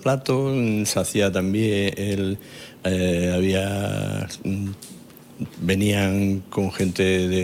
platos, se hacía también venían con gente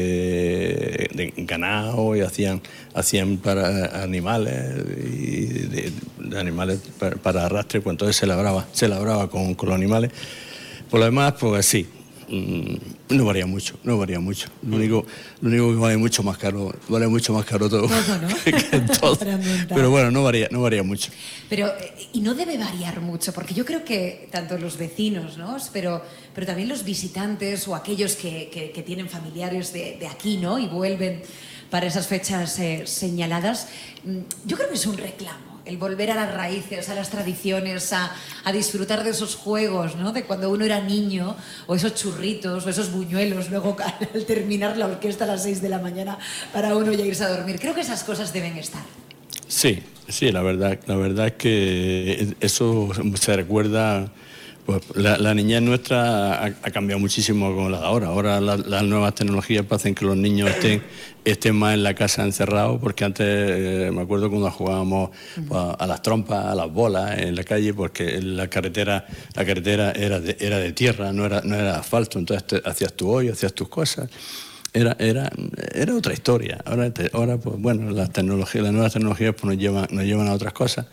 de ganado y hacían para animales y de animales para arrastre, pues entonces se labraba con los animales. Por lo demás, pues sí, no varía mucho. Lo único que vale mucho más caro todo, ¿no? que todo. Pero bueno, no varía mucho. Pero, y no debe variar mucho, porque yo creo que tanto los vecinos, ¿no? pero también los visitantes o aquellos que tienen familiares de aquí, ¿no? Y vuelven para esas fechas señaladas, yo creo que es un reclamo. El volver a las raíces, a las tradiciones, a disfrutar de esos juegos, ¿no? De cuando uno era niño, o esos churritos, o esos buñuelos, luego al terminar la orquesta a las 6 de la mañana para uno ya irse a dormir. Creo que esas cosas deben estar. Sí, la verdad es que eso se recuerda. Pues la niñez nuestra ha cambiado muchísimo con la de ahora. Ahora las nuevas tecnologías hacen que los niños estén más en la casa encerrados, porque antes me acuerdo cuando jugábamos pues, a las trompas, a las bolas en la calle, porque la carretera era de tierra, no era asfalto, entonces hacías tu hoyo, hacías tus cosas. Era otra historia. Ahora pues bueno, las nuevas tecnologías pues nos llevan a otras cosas.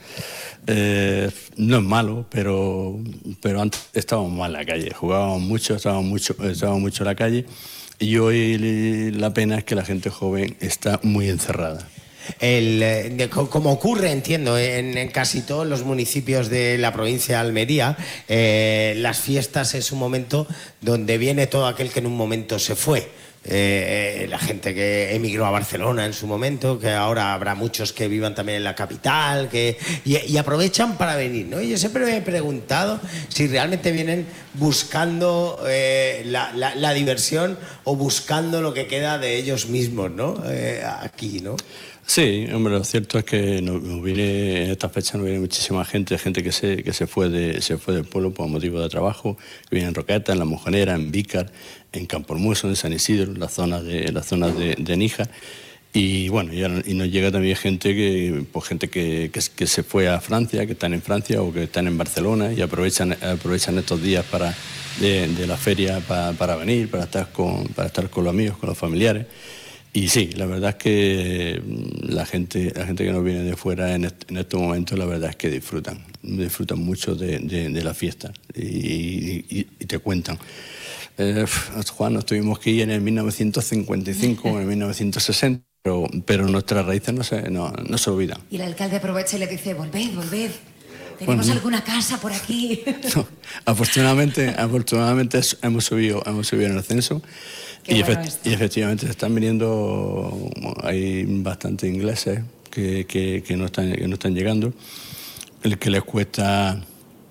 No es malo, pero antes estábamos más en la calle, jugábamos mucho, estábamos mucho en la calle, y hoy la pena es que la gente joven está muy encerrada. Como ocurre, entiendo, en casi todos los municipios de la provincia de Almería, las fiestas es un momento donde viene todo aquel que en un momento se fue. La gente que emigró a Barcelona en su momento, que ahora habrá muchos que vivan también en la capital, y aprovechan para venir, ¿no? Y yo siempre me he preguntado si realmente vienen buscando la diversión o buscando lo que queda de ellos mismos, ¿no? Aquí, ¿no? Sí, hombre, lo cierto es que en esta fecha nos viene muchísima gente que se fue del pueblo por motivo de trabajo, que viene en Roqueta, en La Mojanera, en Vícar, en Campormuso, en San Isidro, en las zonas de Níjar. Y bueno, y nos llega también gente que se fue a Francia, que están en Francia o que están en Barcelona y aprovechan estos días de la feria para venir, para estar con los amigos, con los familiares. Y sí, la verdad es que la gente que nos viene de fuera en estos momentos, la verdad es que disfrutan mucho de la fiesta y te cuentan. Juan, nos tuvimos que ir en el 1955 o en el 1960, pero nuestras raíces no se olvidan. Y el alcalde aprovecha y le dice, volved. ¿Tenemos alguna casa por aquí? No, afortunadamente hemos subido en el censo. Y efectivamente se están viniendo, hay bastantes ingleses que no están llegando, el que les cuesta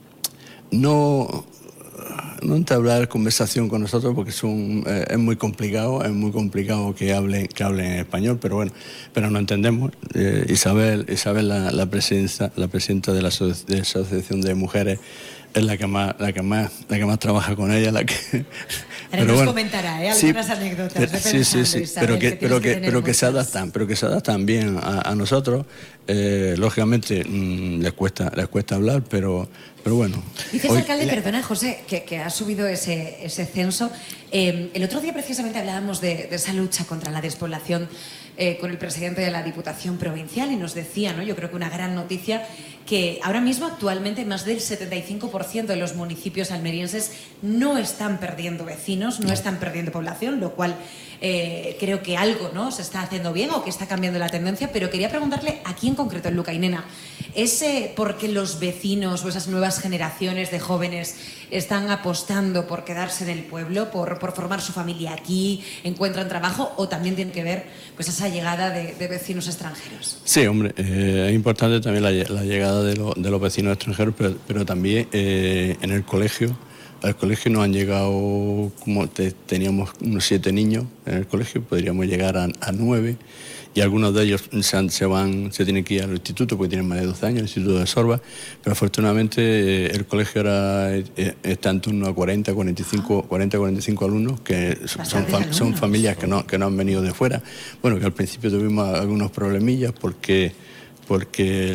no entablar conversación con nosotros porque es muy complicado que hablen en español, pero bueno, pero no entendemos. Isabel, la presidenta de la Asociación de Mujeres, es la que más trabaja con ella, Ahora nos comentará, algunas anécdotas. Sí, pero que se adaptan bien a nosotros. Lógicamente les cuesta hablar, pero bueno. Dices, alcalde, perdona, José, que ha subido ese censo. El otro día precisamente hablábamos de esa lucha contra la despoblación con el presidente de la Diputación Provincial y nos decía, ¿no? Yo creo que una gran noticia, que ahora mismo actualmente más del 75% de los municipios almerienses no están perdiendo vecinos, no están perdiendo población, lo cual creo que algo, ¿no?, se está haciendo bien o que está cambiando la tendencia. Pero quería preguntarle aquí en concreto en Luca y Nena, ¿es porque los vecinos o esas nuevas generaciones de jóvenes están apostando por quedarse en el pueblo, por formar su familia aquí, encuentran trabajo, o también tiene que ver pues esa llegada de vecinos extranjeros? Sí, hombre, es importante también la llegada de los vecinos extranjeros, pero también en el colegio. Al colegio nos han llegado, teníamos unos 7 niños en el colegio, podríamos llegar a 9, y algunos de ellos se tienen que ir al instituto porque tienen más de 12 años, el Instituto de Sorba, pero afortunadamente el colegio ahora está en torno a 40-45 alumnos, que son familias que no han venido de fuera. Bueno, que al principio tuvimos algunos problemillas porque porque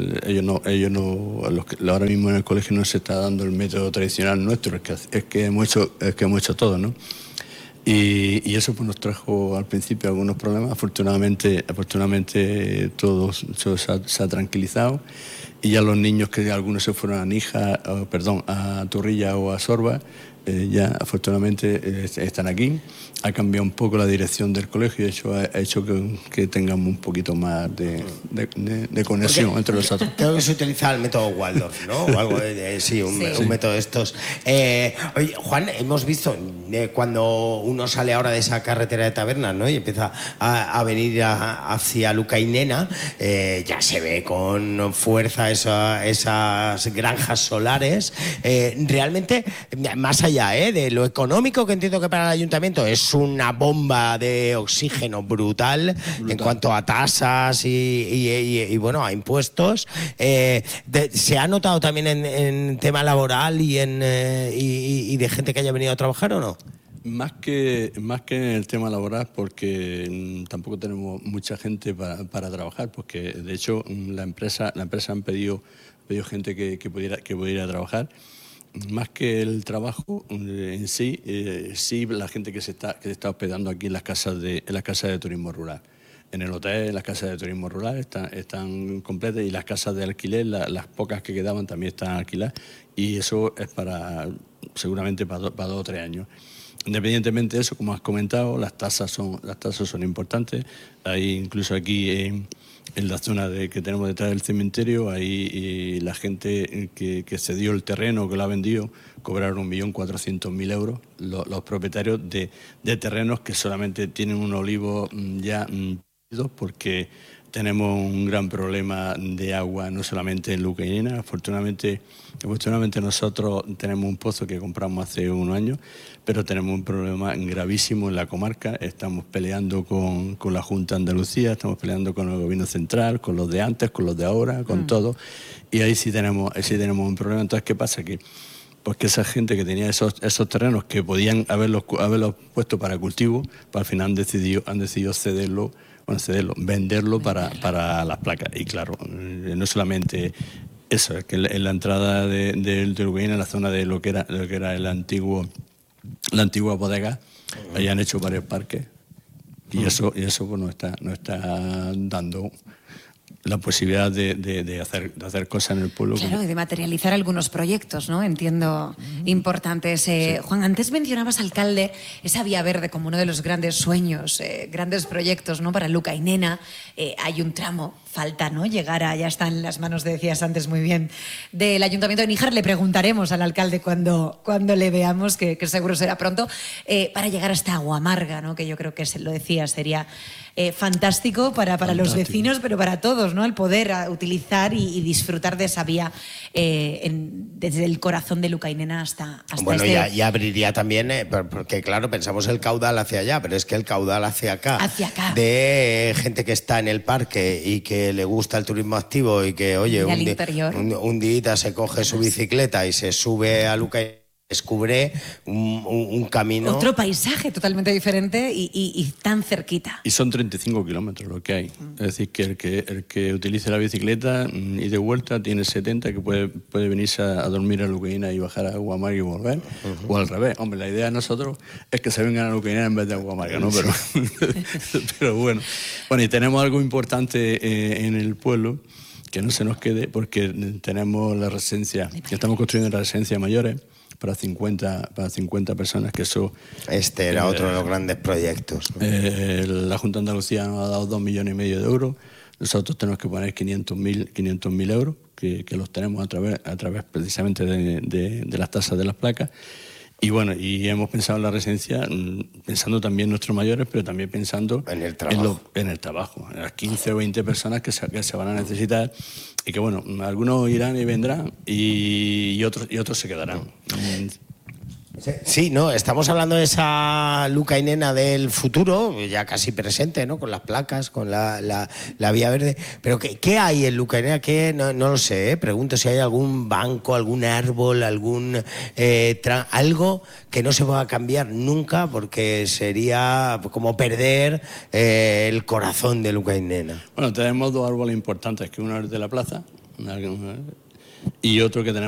ahora mismo en el colegio no se está dando el método tradicional nuestro, es que hemos hecho todo, ¿no? Y eso pues nos trajo al principio algunos problemas. Afortunadamente todo se ha tranquilizado, y ya los niños, que algunos se fueron a Níjar, a Zorrilla o a Sorba, ya afortunadamente están aquí. Ha cambiado un poco la dirección del colegio, y eso ha hecho que tengamos un poquito más de conexión entre nosotros. Creo que se utiliza el método Waldorf, ¿no? O algo sí, un método de estos. Oye, Juan, hemos visto cuando uno sale ahora de esa carretera de Tabernas, ¿no? Y empieza a venir hacia Lucainena, ya se ve con fuerza esas granjas solares. Realmente, más allá de lo económico, que entiendo que para el ayuntamiento es una bomba de oxígeno brutal en cuanto a tasas y bueno, a impuestos. ¿Se ha notado también en tema laboral y de gente que haya venido a trabajar o no? Más que en el tema laboral, porque tampoco tenemos mucha gente para trabajar, porque de hecho la empresa han pedido gente que pudiera trabajar. Más que el trabajo en sí, sí la gente que se está hospedando aquí en las casas de turismo rural. En el hotel, en las casas de turismo rural están completas, y las casas de alquiler, las pocas que quedaban, también están alquiladas, y eso es seguramente para 2 o 3 años. Independientemente de eso, como has comentado, las tasas son importantes. Hay incluso aquí en la zona que tenemos detrás del cementerio, ahí la gente que cedió el terreno, que lo ha vendido, cobraron 1.400.000 euros los propietarios de terrenos que solamente tienen un olivo ya porque tenemos un gran problema de agua, no solamente en Lucainena. Afortunadamente nosotros tenemos un pozo que compramos hace unos años, pero tenemos un problema gravísimo en la comarca. Estamos peleando con la Junta de Andalucía, estamos peleando con el Gobierno central, con los de antes, con los de ahora, con todo. Y ahí sí tenemos un problema. Entonces, ¿qué pasa? Pues que esa gente que tenía esos terrenos que podían haberlos puesto para cultivo, pues al final han decidido venderlo para las placas. Y claro, no solamente eso, es que en la entrada de Lucainena, en la zona de lo que era la antigua bodega, ahí han hecho varios parques, y eso pues nos está dando la posibilidad de hacer cosas en el pueblo. Claro, y de materializar algunos proyectos, ¿no? Entiendo, importantes. Sí. Juan, antes mencionabas, alcalde, esa vía verde como uno de los grandes sueños, grandes proyectos, ¿no? Para Lucainena. Hay un tramo, falta, ¿no? Llegar ya está en las manos, decías antes muy bien, del Ayuntamiento de Níjar. Le preguntaremos al alcalde cuando le veamos, que seguro será pronto, para llegar hasta Aguamarga, ¿no? Que yo creo que, lo decías, sería fantástico para los vecinos, pero para todos, ¿no? El poder utilizar y disfrutar de esa vía desde el corazón de Lucainena hasta bueno, ya abriría también, porque claro, pensamos el caudal hacia allá, pero es que el caudal hacia acá. De gente que está en el parque y que le gusta el turismo activo y que, oye, un día se coge su bicicleta y se sube a Lucainena, descubre un camino. Otro paisaje totalmente diferente y tan cerquita. Y son 35 kilómetros lo que hay. Es decir, que el que utilice la bicicleta y de vuelta tiene 70, que puede venirse a dormir a Lucainena y bajar a Aguamarga y volver. O al revés. Hombre, la idea de nosotros es que se vengan a Lucainena en vez de a Aguamarga, ¿no? Pero bueno. Bueno, y tenemos algo importante en el pueblo, que no se nos quede, porque tenemos la residencia, que estamos construyendo la residencia de mayores para 50 personas, que eso... Este era otro de los grandes proyectos, ¿no? La Junta de Andalucía nos ha dado 2,5 millones de euros. Nosotros tenemos que poner 500.000 euros, que los tenemos a través precisamente de las tasas de las placas. Y bueno, y hemos pensado en la residencia, pensando también en nuestros mayores, pero también pensando en el trabajo, en las 15 o 20 personas que se van a necesitar, y que bueno, algunos irán y vendrán y otros se quedarán. Sí, no, estamos hablando de esa Luca y Nena del futuro, ya casi presente, ¿no? Con las placas, con la vía verde. Pero ¿qué hay en Luca y Nena? No lo sé, ¿eh? Pregunto si hay algún banco, algún árbol, algo que no se va a cambiar nunca, porque sería como perder el corazón de Luca y Nena. Bueno, tenemos dos árboles importantes, que uno es de la plaza y otro que tenemos